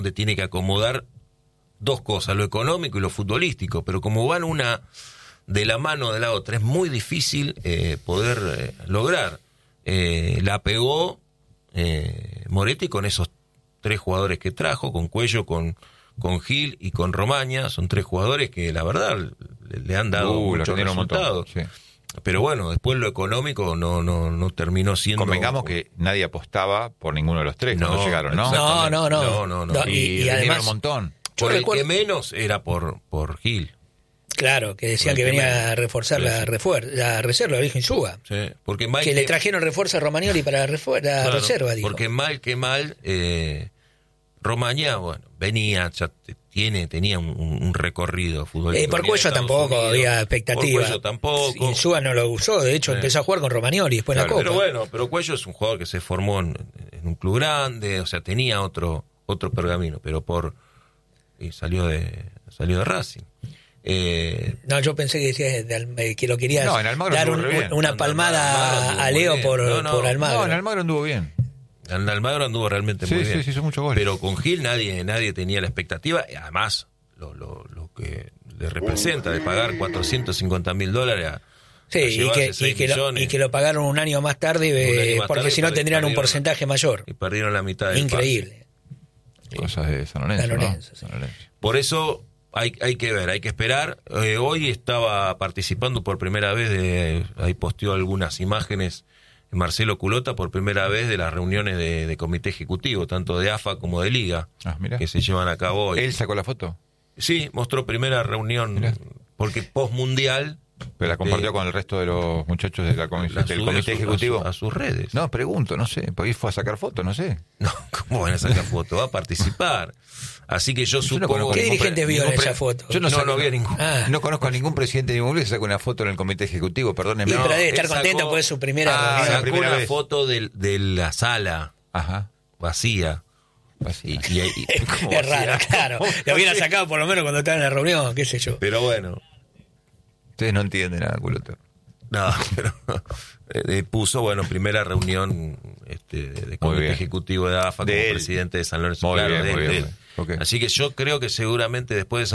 donde tiene que acomodar dos cosas, lo económico y lo futbolístico, pero como van una de la mano de la otra, es muy difícil poder lograr. La pegó Moretti con esos 3 jugadores que trajo, con Cuello, con Gil y con Romaña. Son 3 jugadores que la verdad le han dado muchos resultados. Sí. Pero bueno, después lo económico no terminó siendo... Convengamos que nadie apostaba por ninguno de los 3 cuando llegaron, ¿no? No. Y además un montón. Por el que menos era por Gil. Claro, que decían que venía a reforzar la reserva, la Virgen Suba. Sí, porque que le trajeron refuerzo a Romagnoli para la reserva, dijo. Porque mal que mal, Romaña, bueno, venía, ya tenía un recorrido futbolístico. Por Cuello tampoco había expectativa. Por Cuello tampoco. Y Suba no lo usó, de hecho empezó a jugar con Romagnoli después en la Copa. Pero Cuello es un jugador que se formó en un club grande, o sea, tenía otro pergamino, pero salió de Racing. Yo pensé que decías que lo querías dar una palmada a Leo por Almagro. No, en Almagro anduvo bien. En Almagro anduvo realmente muy bien. Sí, hizo muchos goles. Pero con Gil nadie tenía la expectativa, y además lo que le representa de pagar $450,000 a y que lo pagaron un año más tarde, porque si no tendrían un porcentaje mayor. Y perdieron la mitad del Increíble. Cosas de San Lorenzo. Sí. Por eso hay que ver, hay que esperar. Hoy estaba participando por primera vez, ahí posteó algunas imágenes Marcelo Culota, por primera vez de las reuniones de comité ejecutivo, tanto de AFA como de Liga, que se llevan a cabo hoy. ¿Él sacó la foto? Sí, mostró primera reunión, porque post-mundial... ¿Pero la compartió con el resto de los muchachos del comité ejecutivo? A sus redes. No, pregunto, no sé, porque fue a sacar fotos, no sé. No, ¿cómo van a sacar fotos? Va a participar. Así que yo supongo... ¿Qué dirigente vio en esa foto? Yo no vi a ningún. No conozco a ningún presidente de ningún club que saque una foto en el comité ejecutivo, perdónenme. Pero debe estar contento porque es su primera reunión. Sacó una foto de la sala vacía. Es raro, claro. Lo hubiera sacado por lo menos cuando estaba en la reunión, qué sé yo. Pero bueno... Ustedes no entienden nada, Culota. No, pero puso, primera reunión de comité ejecutivo de AFA como presidente de San Lorenzo. Muy bien. Okay. Así que yo creo que seguramente después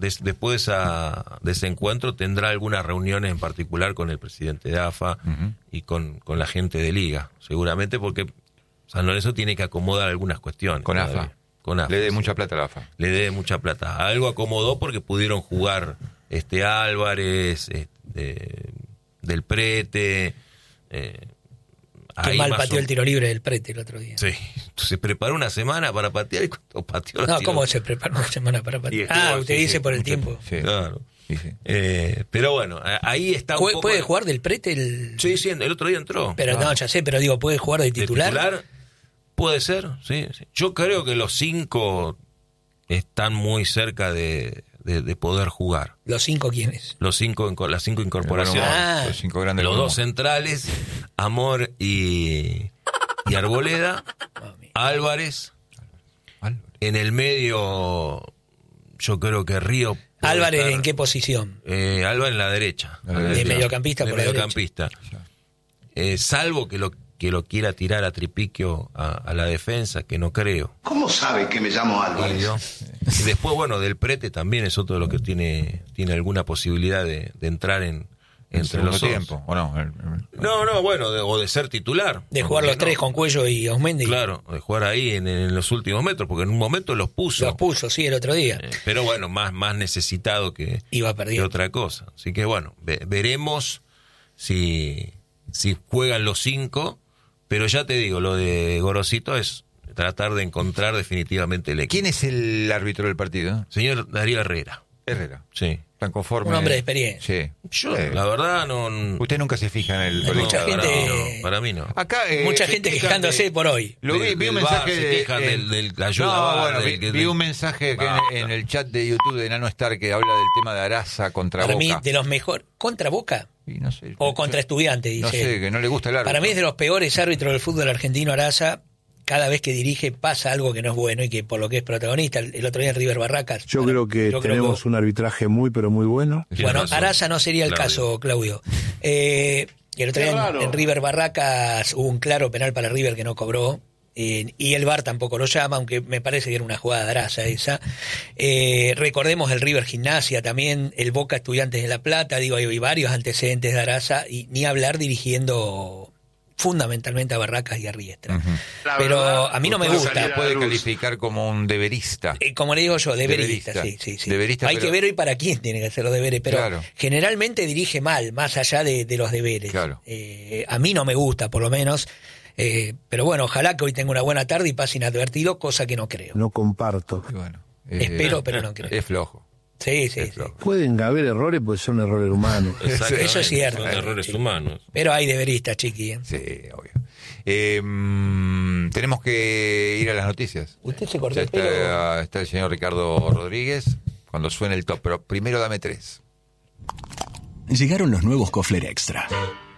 de ese encuentro tendrá algunas reuniones en particular con el presidente de AFA y con la gente de Liga. Seguramente porque San Lorenzo tiene que acomodar algunas cuestiones. Con AFA. Le dé mucha plata a la AFA. Le dé mucha plata. Algo acomodó porque pudieron jugar Álvarez, del Prete. Qué mal pateó el tiro libre del Prete el otro día. Sí, se preparó una semana para patear y cuando pateó... No, ¿cómo se preparó una semana para patear? Usted dice por el tiempo. Sí. Claro. Sí. Pero bueno, ahí está un poco... ¿Puede jugar del Prete? Sí, el otro día entró. Pero no, ya sé, pero digo, ¿puede jugar de titular? ¿De titular? Puede ser, sí. Yo creo que los 5 están muy cerca de poder jugar. ¿Los 5 quiénes? Las 5 incorporaciones. Los 5 grandes. Los 2 centrales, Amor y Arboleda, Álvarez. En el medio, yo creo que Río. ¿Álvarez en qué posición? Álvarez en la derecha. De mediocampista por la derecha. Salvo que lo quiera tirar a Tripiquio a la defensa, que no creo. ¿Cómo sabe que me llamo Álvarez? Y después, del Prete también es otro de los que tiene alguna posibilidad de entrar entre los tiempo, ¿o no? O de ser titular. De jugar los 3 con Cuello y Osmendi. Claro, de jugar ahí en los últimos metros, porque en un momento los puso. Sí, el otro día. Pero más necesitado que otra cosa. Así que veremos si juegan los 5. Pero ya te digo, lo de Gorosito es tratar de encontrar definitivamente el equipo. ¿Quién es el árbitro del partido? Señor Darío Herrera. Sí. ¿Tan conforme? Un hombre de experiencia. Sí. Yo, la verdad, no... Usted nunca se fija en el... Mucha gente... Para mí no. Acá, mucha gente quejándose por hoy. Vi un mensaje se quejan de la ayuda. Vi un mensaje en el chat de YouTube de Nano Star que habla del tema de Araza contra Boca. Para mí, de los mejores... ¿Contra Boca? Y no sé, o contra Estudiantes, dice. No sé, que no le gusta el árbitro. Para mí es de los peores árbitros del fútbol argentino, Araza. Cada vez que dirige pasa algo que no es bueno y que por lo que es protagonista, el otro día en River Barracas. Yo creo que tenemos un arbitraje muy, pero muy bueno. Bueno, Araza no sería el caso, Claudio. El otro día en River Barracas hubo un claro penal para River que no cobró. y el VAR tampoco lo llama, aunque me parece que era una jugada de Araza esa. Recordemos el River Gimnasia también, el Boca Estudiantes de La Plata, digo, hay varios antecedentes de Araza, y ni hablar dirigiendo fundamentalmente a Barracas y a Riestra. Pero a mí no me gusta. Puede calificar como un deberista. Como le digo yo, deberista, sí. Deberista, hay que ver hoy para quién tiene que hacer los deberes, pero generalmente dirige mal, más allá de los deberes. Claro. A mí no me gusta, por lo menos. Pero bueno, ojalá que hoy tenga una buena tarde y pase inadvertido, cosa que no creo. No comparto. Bueno, espero, pero no creo. Es flojo. Sí. Pueden haber errores porque son errores humanos. Eso es cierto. Son errores humanos. Pero hay deberistas, chiqui. Sí, obvio. Tenemos que ir a las noticias. Usted se cortó Ya el pelo. está el señor Ricardo Rodríguez cuando suene el top, pero primero dame 3. Llegaron los nuevos Kofler Extra.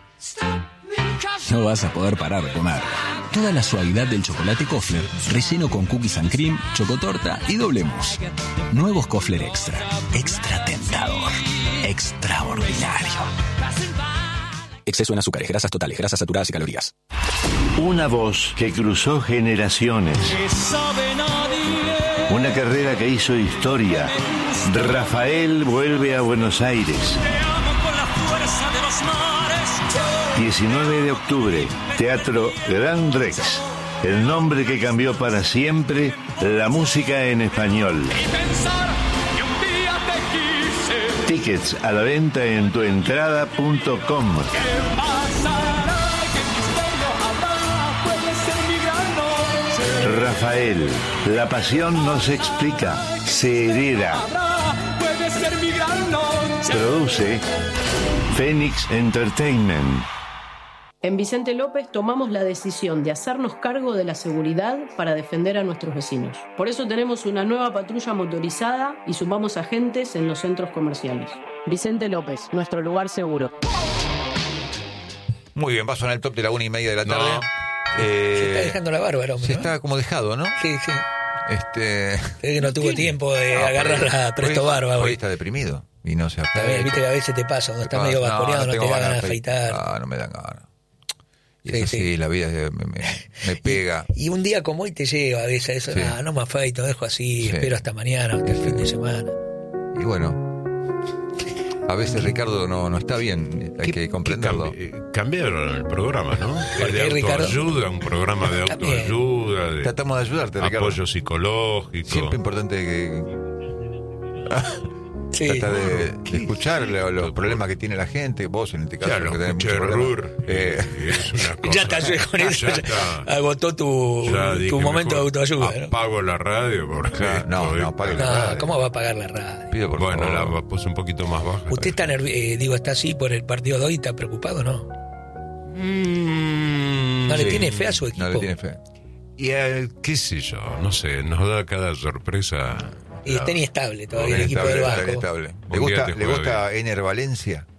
No vas a poder parar de comer. Toda la suavidad del chocolate Kofler, relleno con cookies and cream, chocotorta y doble mousse. Nuevos Kofler Extra. Extra tentador. Extraordinario. Exceso en azúcares, grasas totales, grasas saturadas y calorías. Una voz que cruzó generaciones. Una carrera que hizo historia. Rafael vuelve a Buenos Aires. 19 de octubre, Teatro Gran Rex. El nombre que cambió para siempre la música en español. Tickets a la venta en tuentrada.com. Rafael, la pasión no se explica, se hereda. Produce Phoenix Entertainment. En Vicente López tomamos la decisión de hacernos cargo de la seguridad para defender a nuestros vecinos. Por eso tenemos una nueva patrulla motorizada y sumamos agentes en los centros comerciales. Vicente López, nuestro lugar seguro. Muy bien, va a sonar el top de la 1:30 de la tarde. Se está dejando la barba, hombre. Se está como dejado, ¿no? Sí. Es que no tuvo ¿Quién? tiempo de agarrar la presto barba hoy. hoy. Está deprimido y no se afeita. Viste que a veces te pasa, cuando estás medio vaporeado no te da ganas de afeitar. No me dan ganas. Y es así, la vida me pega. Y un día como hoy te lleva a veces eso, no me afeito, dejo así, espero hasta mañana, hasta el fin de semana. Y bueno, a veces Ricardo no está bien, hay que comprenderlo. Cambiaron el programa, ¿no? ¿Por qué, autoayuda, un programa de autoayuda, de tratamos de ayudarte, Ricardo. Apoyo psicológico. Siempre importante que trata de escuchar los problemas que tiene la gente, vos en este caso. Claro, que tenés escuché mucho Rur, es una cosa. Ya está, con eso agotó tu momento de autoayuda. Apago la radio porque... No, apague la radio. ¿Cómo va a apagar la radio? Pido por favor. La puse un poquito más baja. ¿Usted está está así por el partido de hoy? ¿Está preocupado o no? ¿No le tiene fe a su equipo? No le tiene fe. Y qué sé yo, no sé, nos da cada sorpresa. Y está inestable todavía el equipo del Vasco. ¿Le gusta Ener Valencia?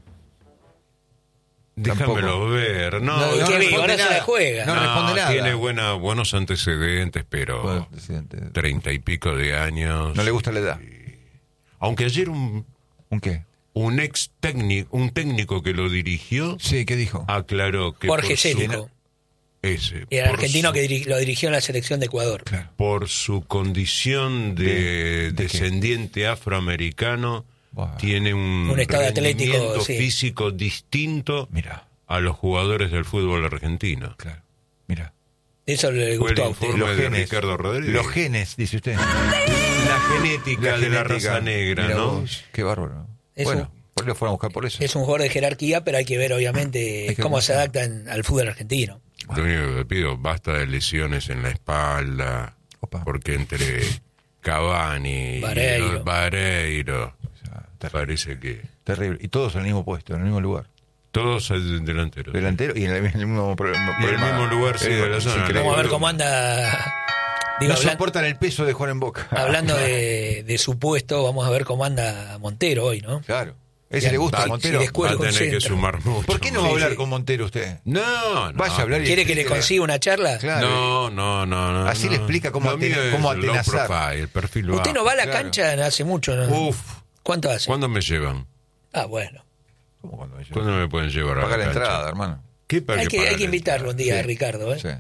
Déjamelo ver. No ahora se la juega. No responde nada. Tiene buenos antecedentes, pero 30 y pico de años. No le gusta la edad. Aunque ayer ¿Un qué? un técnico que lo dirigió. Sí, ¿qué dijo? Aclaró que Jorge Célico. El argentino que lo dirigió en la selección de Ecuador. Claro. Por su condición de descendiente afroamericano, tiene un estado atlético físico distinto a los jugadores del fútbol argentino. Claro. Mira. Eso le gustó a usted. Los genes, Ricardo Rodríguez. Los genes, dice usted. La genética de la raza negra, ¿no? Qué bárbaro. Bueno, ¿por qué lo fueron a buscar por eso? Es un jugador de jerarquía, pero hay que ver, obviamente, cómo se adaptan al fútbol argentino. Lo único que te pido, basta de lesiones en la espalda, porque entre Cavani y Vareiro parece que... Terrible. Y todos en el mismo puesto, en el mismo lugar. Todos delanteros. Delantero y en el mismo problema. En el mismo lugar, sí, de la zona. Vamos a ver cómo anda... no soportan el peso de jugar en Boca. Hablando de su puesto, vamos a ver cómo anda Montero hoy, ¿no? Claro. ¿Ese le gusta a Montero? Va a tener que sumar mucho. ¿Por qué no va a hablar con Montero usted? No. Vaya a hablar. ¿Quiere que le consiga una charla? Claro. No. Así le explica cómo atenazar. El perfil usted no va a la cancha hace mucho, ¿no? ¿Cuánto hace? ¿Cuándo me llevan? Bueno. ¿Cómo cuándo me llevan? ¿Cuándo me pueden llevar a la cancha? cancha? Paga la entrada, hermano. Hay que invitarlo un día, Ricardo, ¿eh? Sí.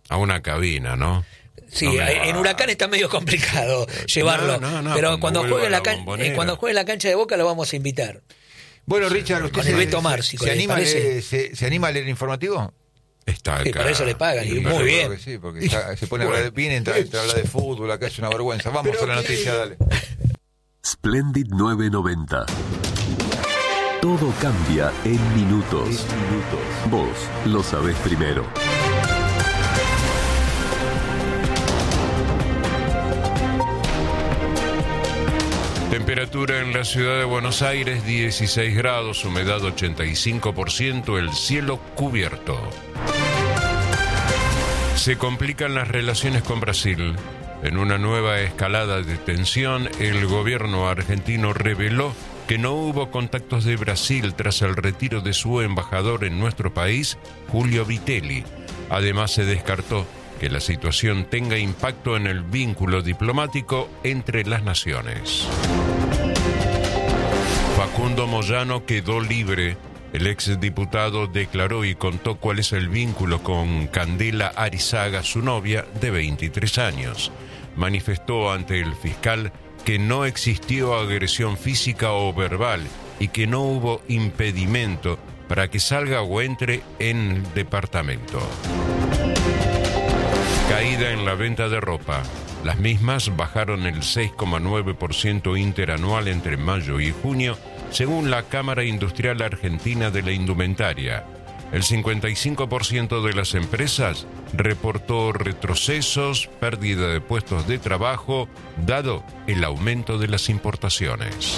a una cabina, ¿no? Sí, en Huracán está medio complicado llevarlo, pero cuando juegue la cancha de Boca lo vamos a invitar. Bueno, Richard, ¿usted se anima a leer el informativo? Está acá. Sí, por eso le pagan, y muy bien. Sí, porque se pone a hablar de fútbol, acá es una vergüenza. Vamos a la noticia, dale. Splendid 990. Todo cambia en minutos. Vos lo sabés primero. Temperatura en la ciudad de Buenos Aires, 16 grados, humedad 85%, el cielo cubierto. Se complican las relaciones con Brasil. En una nueva escalada de tensión, el gobierno argentino reveló que no hubo contactos de Brasil tras el retiro de su embajador en nuestro país, Julio Vitelli. Además, se descartó que la situación tenga impacto en el vínculo diplomático entre las naciones. Facundo Moyano quedó libre. El exdiputado declaró y contó cuál es el vínculo con Candela Arizaga, su novia de 23 años. Manifestó ante el fiscal que no existió agresión física o verbal y que no hubo impedimento para que salga o entre en el departamento. Caída en la venta de ropa. Las mismas bajaron el 6,9% interanual entre mayo y junio, según la Cámara Industrial Argentina de la Indumentaria. El 55% de las empresas reportó retrocesos, pérdida de puestos de trabajo, dado el aumento de las importaciones.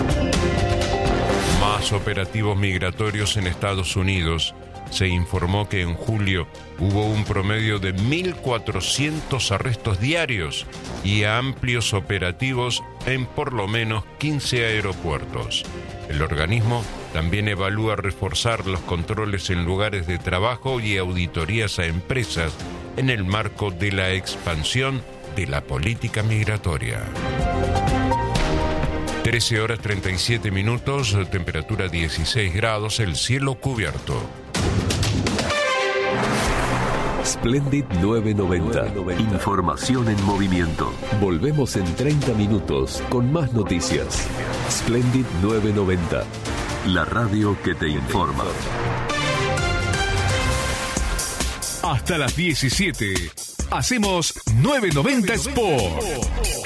Más operativos migratorios en Estados Unidos. Se informó que en julio hubo un promedio de 1.400 arrestos diarios y amplios operativos en por lo menos 15 aeropuertos. El organismo también evalúa reforzar los controles en lugares de trabajo y auditorías a empresas en el marco de la expansión de la política migratoria. 13 horas 37 minutos, temperatura 16 grados, el cielo cubierto. Splendid 990. Información en movimiento. Volvemos en 30 minutos con más noticias. Splendid 990. La radio que te informa. Hasta las 17. Hacemos 990 Sport.